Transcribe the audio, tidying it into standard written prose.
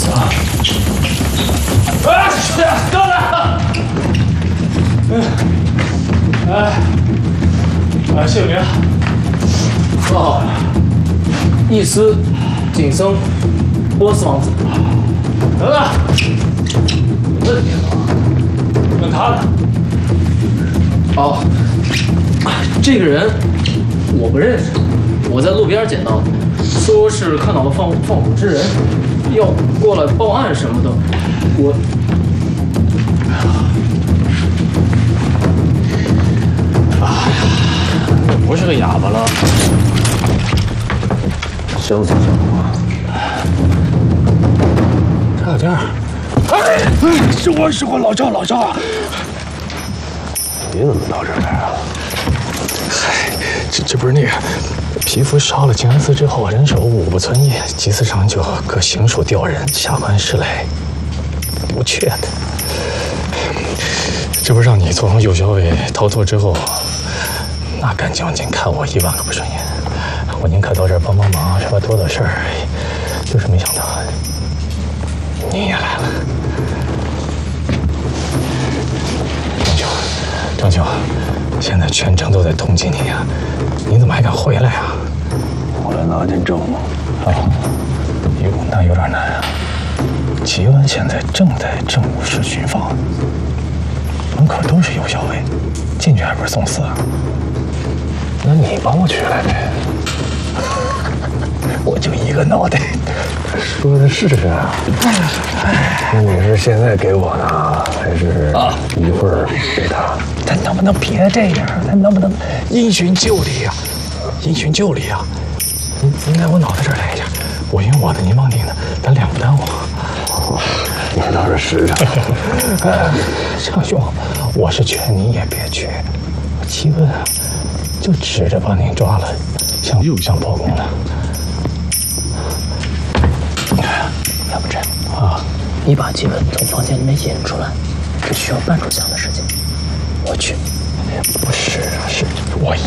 够了！姓名？ 易思，景生，波斯王子。 得了，问你了，问他呢？ 哦，这个人我不认识，我在路边捡到的，说是看到了放火之人，要过来报案什么的。我， 你不是个哑巴了。 生死相关。 差点。是我，老赵。 你怎么到这儿来了？ 嗨，这不是那个皮肤烧了静安寺之后，人手5不存一，祭祀上就各行书调人，下官是来不缺的。这不让你从右小伟逃脱之后，那干将军看我1万个不顺眼，我宁可到这儿帮忙，是吧？多的事儿，就是没想到你也来了。张兄，现在全城都在通缉你呀，你怎么还敢回来啊？ 我来拿件证吗？ 那有点难啊。吉恩现在正在政务室巡访，门口都是右小伟，进去还不是送死啊？ 那你帮我取来呗。 我就一个脑袋。 说的是啊。那你是现在给我呢，还是一会儿给他？ 咱能不能别这样？咱能不能因循旧理呀？因循旧理呀！您在我脑袋这儿来一下，我用我的，您帮您的，咱两不耽误。 你倒是实诚。 张兄，我是劝你也别去。齐文就指着把您抓了，又想破功了。 要不这样啊，你把吉文从房间里面引出来，只需要半炷香的时间。我去。 不是啊，是我